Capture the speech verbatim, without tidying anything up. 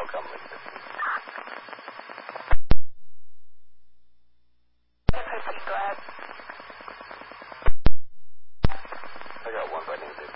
I'll come with you. Proceed, go ahead. I got one, but I need to